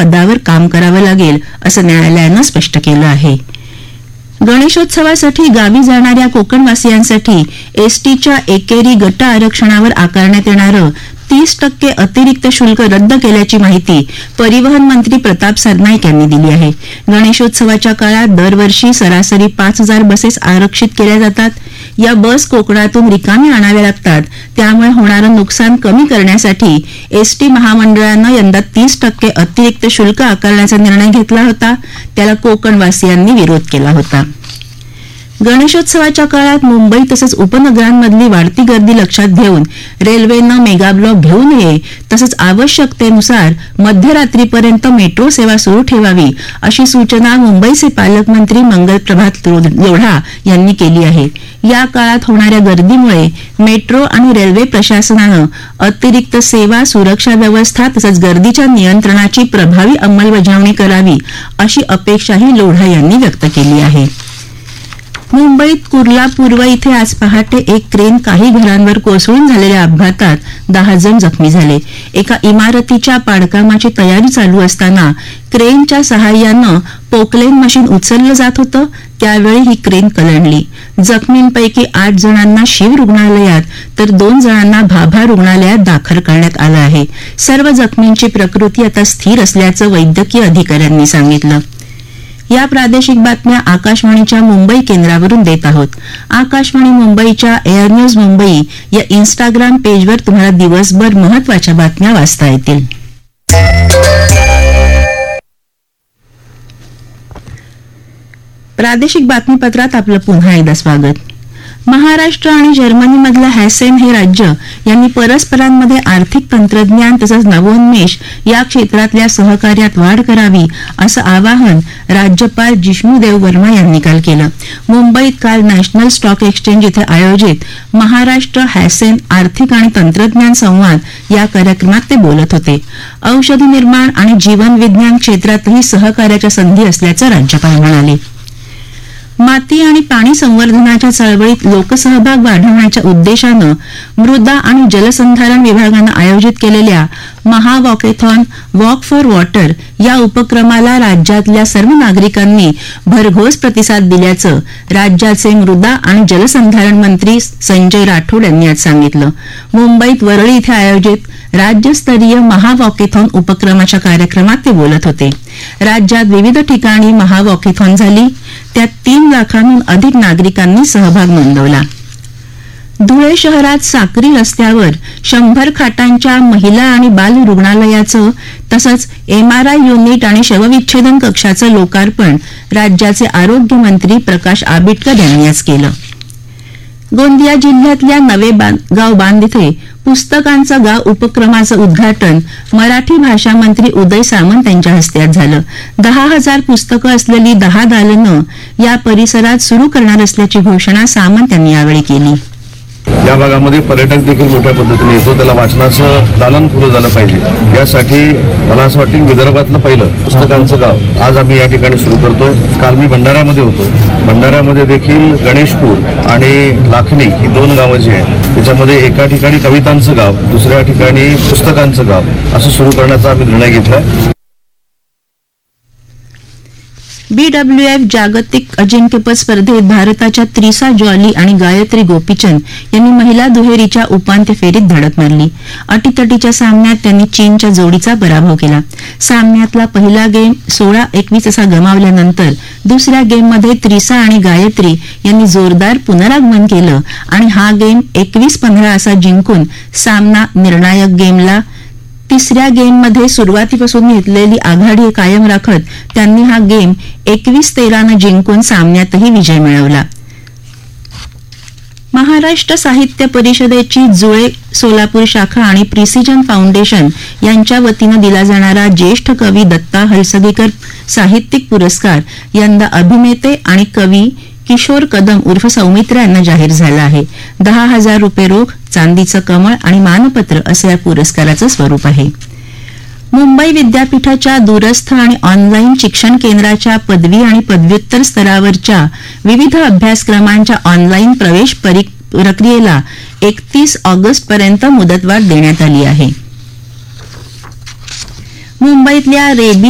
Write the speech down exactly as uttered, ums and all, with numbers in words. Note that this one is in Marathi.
पदावर काम करावं लागेल असं न्यायालयानं स्पष्ट केलं आहे. गणेशोत्सवासाठी गावी जाणाऱ्या कोकणवासियांसाठी एसटीच्या एकेरी गट आरक्षणावर आकारण्यात येणारं तीस टक्के अतिरिक्त शुल्क रद्द केल्याची माहिती परिवहन मंत्री प्रताप सरनाईक यांनी दिली आहे. गणेशोत्सवाच्या काळात दरवर्षी सरासरी पाच हजार बसेस आरक्षित केल्या जातात. या बस कोकणातून रिकामी आणाव्या लागतात. त्यामुळे होणारं नुकसान कमी करण्यासाठी एसटी महामंडळानं यंदा तीस टक्के अतिरिक्त शुल्क आकारण्याचा निर्णय घेतला होता. त्याला कोकणवासियांनी विरोध केला होता. गणेशोत्सवाच्या काळात मुंबई तसंच उपनगरांमधली वाढती गर्दी लक्षात घेऊन रेल्वेनं मेगाब्लॉक घेऊ नये तसंच आवश्यकतेनुसार मध्यरात्रीपर्यंत मेट्रो सेवा सुरू ठेवावी अशी सूचना मुंबईचे पालकमंत्री मंगलप्रभात लोढा यांनी केली आहे. या काळात होणाऱ्या गर्दीमुळे मेट्रो आणि रेल्वे प्रशासनानं अतिरिक्त सेवा, सुरक्षा व्यवस्था तसंच गर्दीच्या नियंत्रणाची प्रभावी अंमलबजावणी करावी अशी अपेक्षाही लोढा यांनी व्यक्त केली आहे. मुंबईत कुर्ला पूर्व इथे आज पहाटे एक क्रेन काही घरांवर कोसळून झालेल्या अपघातात दहा जण जखमी झाले. एका इमारतीच्या पाडकामाची तयारी चालू असताना क्रेनच्या सहाय्यानं पोकलेन मशीन उचललं जात होतं. त्यावेळी ही क्रेन कलंडली. जखमींपैकी आठ जणांना शीव रुग्णालयात तर दोन जणांना भाभा रुग्णालयात दाखल करण्यात आलं आहे. सर्व जखमींची प्रकृती आता स्थिर असल्याचं वैद्यकीय अधिकाऱ्यांनी सांगितलं. या प्रादेशिक बातम्या आकाशवाणीच्या मुंबई केंद्रावरून देत आहोत. आकाशवाणी मुंबईच्या एअर न्यूज मुंबई या इन्स्टाग्राम पेजवर तुम्हाला दिवसभर महत्वाच्या बातम्या वाचता येतील. प्रादेशिक बातमीपत्रात आपलं पुन्हा एकदा स्वागत. महाराष्ट्र आणि जर्मनीमधलं हॅसेन हे राज्य यांनी परस्परांमध्ये आर्थिक तंत्रज्ञान तसंच नवोन्मेष या क्षेत्रातल्या सहकार्यात वाढ करावी असं आवाहन राज्यपाल जिष्णुदेव वर्मा यांनी काल केलं. मुंबईत काल नॅशनल स्टॉक एक्सचेंज इथे आयोजित महाराष्ट्र हॅसेन आर्थिक आणि तंत्रज्ञान संवाद या कार्यक्रमात ते बोलत होते. औषधी निर्माण आणि जीवन विज्ञान क्षेत्रातही सहकार्याच्या संधी असल्याचं राज्यपाल म्हणाले. माती आणि पाणी संवर्धनाच्या चळवळीत लोकसहभाग वाढवण्याच्या उद्देशानं मृदा आणि जलसंधारण विभागानं आयोजित केलेल्या महावॉकेथॉन वॉक फॉर वॉटर या उपक्रमाला राज्यातल्या सर्व नागरिकांनी भरघोस प्रतिसाद दिल्याचं राज्याचे मृदा आणि जलसंधारण मंत्री संजय राठोड यांनी आज सांगितलं. मुंबईत वरळी इथे आयोजित राज्यस्तरीय महावॉकेथॉन उपक्रमाच्या कार्यक्रमात ते बोलत होते. राज्यात विविध ठिकाणी महावॉकेथॉन झाली. त्यात तीन लाखांहून अधिक नागरिकांनी सहभाग नोंदवला. धुळे शहरात साक्री रस्त्यावर शंभर खाटांच्या महिला आणि बाल रुग्णालयाचं तसंच एमआरआय युनिट आणि शवविच्छेदन कक्षाचं लोकार्पण राज्याचे आरोग्य मंत्री प्रकाश आंबेडकर यांनी आज केलं. गोंदिया जिल्ह्यातल्या नवे गाव बांध इथे पुस्तकांचं गाव उपक्रमाचं उद्घाटन मराठी भाषा मंत्री उदय सामंत यांच्या हस्ते आज झालं. दहा हजार पुस्तकं असलेली दहा दालनं या परिसरात सुरू करणार असल्याची घोषणा सामंत यांनी यावेळी केली. या भागामध्ये पर्यटक देखील मोठ्या पद्धतीने येतो. त्याला वाचनाचं दालन पुरं झालं पाहिजे यासाठी मला असं वाटतं विदर्भातलं पहिलं पुस्तकांचं गाव आज आम्ही या ठिकाणी सुरू करतो. काल मी भंडाऱ्यामध्ये होतो. भंडाऱ्यामध्ये देखील गणेशपूर आणि लाखनी ही दोन गावं जी आहेत त्याच्यामध्ये एका ठिकाणी कवितांचं गाव, दुसऱ्या ठिकाणी पुस्तकांचं गाव असं सुरू करण्याचा आम्ही निर्णय घेतला. बीडब्ल्यूएफ जागतिक अजिंक्यपद स्पर्धेत भारताच्या त्रिसा जॉली आणि गायत्री गोपीचंद यांनी महिला दुहेरीच्या उपांत्य फेरीत धडक मारली. अटीतटीच्या सामन्यात त्यांनी चीनच्या जोडीचा पराभव केला. सामन्यातला पहिला गेम सोळा एकवीस असा गमावल्यानंतर दुसऱ्या गेममध्ये त्रिसा आणि गायत्री यांनी जोरदार पुनरागमन केलं आणि हा गेम एकवीस पंधरा असा जिंकून सामना निर्णायक गेमला. तिसऱ्या गेममध्ये सुरुवातीपासून घेतलेली आघाडी कायम राखत त्यांनी हा गेम एकवीस तेरानं जिंकून सामन्यातही विजय मिळवला. महाराष्ट्र साहित्य परिषदेची जुळे सोलापूर शाखा आणि प्रिसिजन फाउंडेशन यांच्या वतीनं दिला जाणारा ज्येष्ठ कवी दत्ता हलसगीकर साहित्यिक पुरस्कार यंदा अभिनेते आणि कवी किशोर कदम उर्फ सौमित्रा यांना जाहीर झाला आहे. दहा हजार रुपये रोख, चांदीचं कमळ आणि मानपत्र असं या पुरस्काराचं स्वरूप आहे. मुंबई विद्यापीठाच्या दूरस्थ आणि ऑनलाईन शिक्षण केंद्राच्या पदवी आणि पदव्युत्तर स्तरावरच्या विविध अभ्यासक्रमांच्या ऑनलाईन प्रवेश प्रक्रियेला एकतीस ऑगस्ट पर्यंत मुदतवाढ देण्यात आली आहे. मुंबईतल्या रेबी